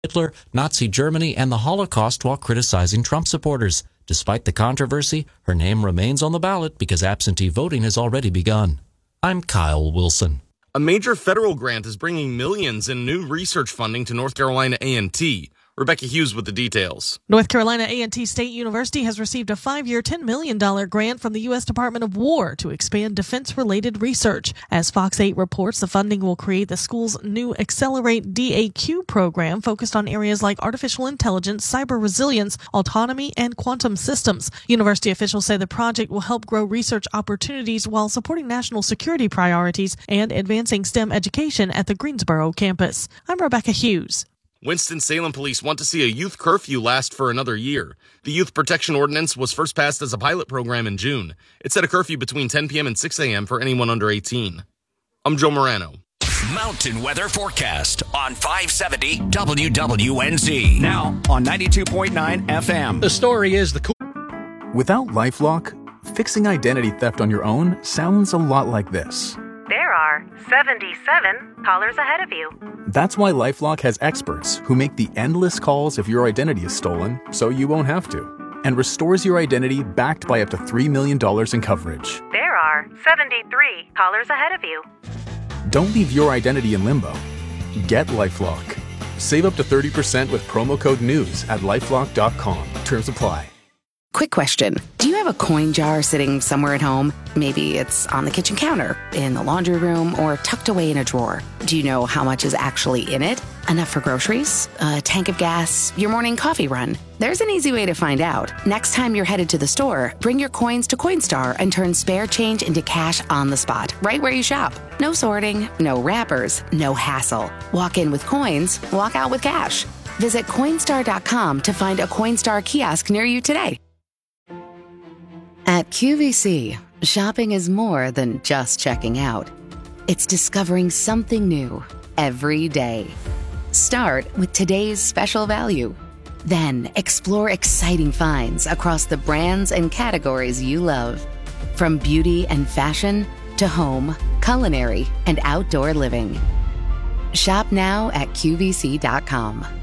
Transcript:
Hitler, Nazi Germany, and the Holocaust while criticizing Trump supporters. Despite the controversy, her name remains on the ballot because absentee voting has already begun. I'm Kyle Wilson. A major federal grant is bringing millions in new research funding to North Carolina A&T. Rebecca Hughes with the details. North Carolina A&T State University has received a 5-year, $10 million grant from the U.S. Department of War to expand defense-related research. As Fox 8 reports, the funding will create the school's new Accelerate DAQ program focused on areas like artificial intelligence, cyber resilience, autonomy, and quantum systems. University officials say the project will help grow research opportunities while supporting national security priorities and advancing STEM education at the Greensboro campus. I'm Rebecca Hughes. Winston-Salem police want to see a youth curfew last for another year. The Youth Protection Ordinance was first passed as a pilot program in June. It set a curfew between 10 p.m. and 6 a.m. for anyone under 18. I'm Joe Morano. Mountain weather forecast on 570 WWNZ. Now on 92.9 FM. The story is Without LifeLock, fixing identity theft on your own sounds a lot like this. There are 77 callers ahead of you. That's why LifeLock has experts who make the endless calls if your identity is stolen so you won't have to, and restores your identity backed by up to $3 million in coverage. There are 73 callers ahead of you. Don't leave your identity in limbo. Get LifeLock. Save up to 30% with promo code NEWS at LifeLock.com. Terms apply. Quick question. Do you have a coin jar sitting somewhere at home? Maybe it's on the kitchen counter, in the laundry room, or tucked away in a drawer. Do you know how much is actually in it? Enough for groceries? A tank of gas? Your morning coffee run? There's an easy way to find out. Next time you're headed to the store, bring your coins to Coinstar and turn spare change into cash on the spot, right where you shop. No sorting, no wrappers, no hassle. Walk in with coins, walk out with cash. Visit Coinstar.com to find a Coinstar kiosk near you today. At QVC, shopping is more than just checking out. It's discovering something new every day. Start with today's special value. Then explore exciting finds across the brands and categories you love. From beauty and fashion to home, culinary, and outdoor living. Shop now at QVC.com.